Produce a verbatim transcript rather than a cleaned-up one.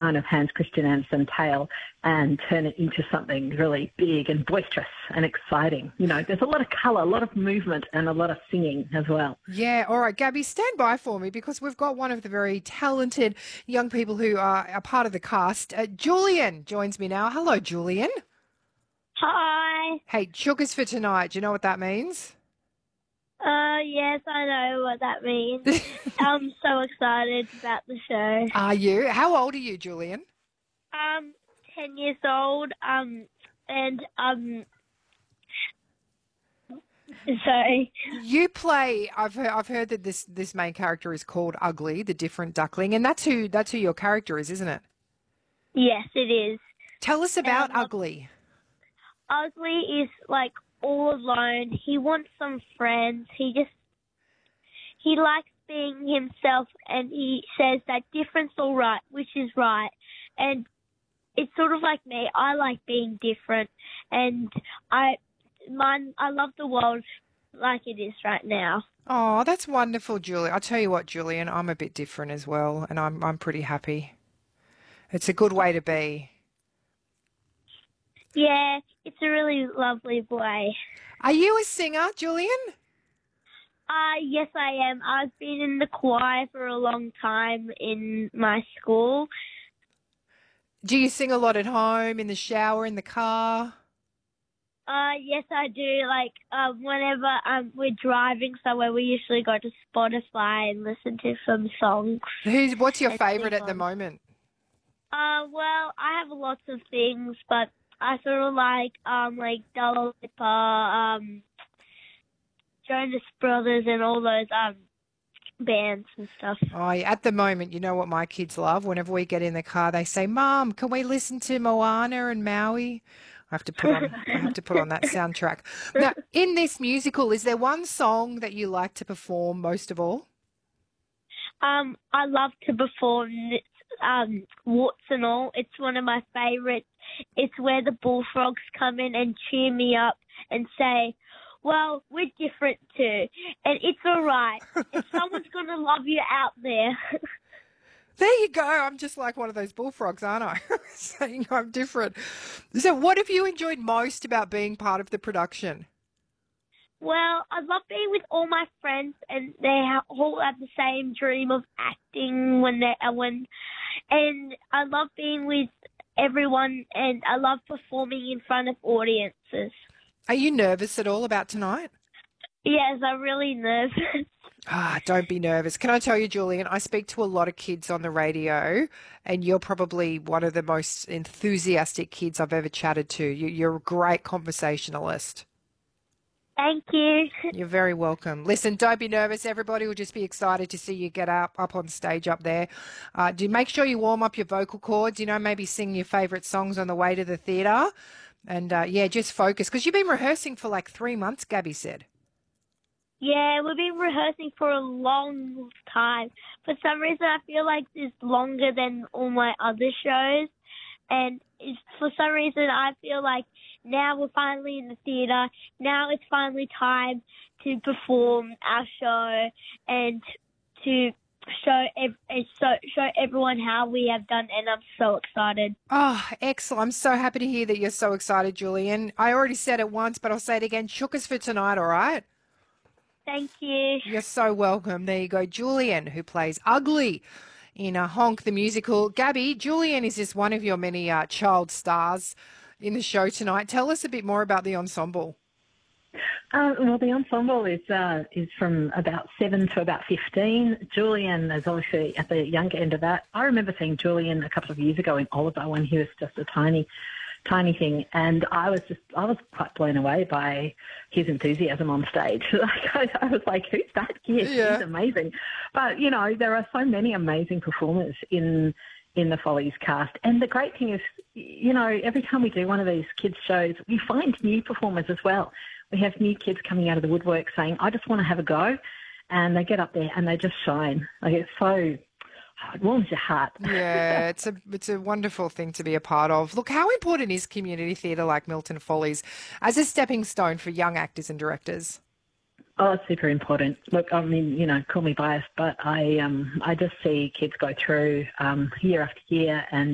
kind of Hans Christian Andersen tale and turn it into something really big and boisterous and exciting. You know, there's a lot of colour, a lot of movement and a lot of singing as well. Yeah, all right, Gabby, stand by for me because we've got one of the very talented young people who are a part of the cast. Uh, Julian joins me now. Hello, Julian. Hi. Hey, sugars for tonight. Do you know what that means? Uh, yes, I know what that means. I'm so excited about the show. Are you? How old are you, Julian? Um, ten years old. Um, and um, sorry. You play. I've heard. I've heard that this this main character is called Ugly, the different duckling, and that's who that's who your character is, isn't it? Yes, it is. Tell us about Um, Ugly. Ugly is like all alone. He wants some friends. He just he likes being himself, and he says that different's all right, which is right. And it's sort of like me. I like being different, and I mine. I love the world like it is right now. Oh, that's wonderful, Julian. I'll tell you what, Julian, I'm a bit different as well, and I'm I'm pretty happy. It's a good way to be. Yeah, it's a really lovely way. Are you a singer, Julian? Uh, yes, I am. I've been in the choir for a long time in my school. Do you sing a lot at home, in the shower, in the car? Uh, yes, I do. Like, uh, whenever um, we're driving somewhere, we usually go to Spotify and listen to some songs. Who's what's your and favourite sing at the on. moment? Uh, well, I have lots of things, but I sort of like, um, like Dua Lipa, um, Jonas Brothers and all those, um, bands and stuff. Oh, yeah, at the moment, you know what my kids love? Whenever we get in the car, they say, "Mum, can we listen to Moana and Maui?" I have to put on I have to put on that soundtrack. Now, in this musical, is there one song that you like to perform most of all? Um, I love to perform this, um, Warts and All. It's one of my favourites. It's where the bullfrogs come in and cheer me up and say, well, we're different too, and it's all right. And someone's going to love you out there. There you go. I'm just like one of those bullfrogs, aren't I? Saying I'm different. So what have you enjoyed most about being part of the production? Well, I love being with all my friends, and they ha- all have the same dream of acting when they are when, and I love being with everyone, and I love performing in front of audiences. Are you nervous at all about tonight? Yes, I'm really nervous. Ah, don't be nervous. Can I tell you, Julian, I speak to a lot of kids on the radio, and you're probably one of the most enthusiastic kids I've ever chatted to. You, you're a great conversationalist. Thank you. You're very welcome. Listen, don't be nervous. Everybody will just be excited to see you get up up on stage up there. Uh, do make sure you warm up your vocal cords. You know, maybe sing your favourite songs on the way to the theatre. And, uh, yeah, just focus. Because you've been rehearsing for like three months, Gabby said. Yeah, we've been rehearsing for a long time. For some reason, I feel like it's longer than all my other shows. And it's, for some reason, I feel like now we're finally in the theatre. Now it's finally time to perform our show and to show ev- show, show everyone how we have done. And I'm so excited. Oh, excellent. I'm so happy to hear that you're so excited, Julian. I already said it once, but I'll say it again. Shookers for tonight, all right? Thank you. You're so welcome. There you go. Julian, who plays Ugly in uh, Honk the Musical. Gabby, Julian is just one of your many uh, child stars in the show tonight. Tell us a bit more about the ensemble. Uh, well, the ensemble is uh, is from about seven to about fifteen. Julian is obviously at the younger end of that. I remember seeing Julian a couple of years ago in Oliver when he was just a tiny tiny thing, and I was just I was quite blown away by his enthusiasm on stage. Like I, I was like, who's that kid? Yeah. He's amazing. But you know, there are so many amazing performers in in the Follies cast, and the great thing is, you know, every time we do one of these kids shows, we find new performers as well. We have new kids coming out of the woodwork saying, I just want to have a go, and they get up there and they just shine. Like it's so it warms your heart. Yeah, it's a it's a wonderful thing to be a part of. Look, how important is community theatre like Milton Follies as a stepping stone for young actors and directors? Oh, it's super important. Look, I mean, you know, call me biased, but I um I just see kids go through um, year after year and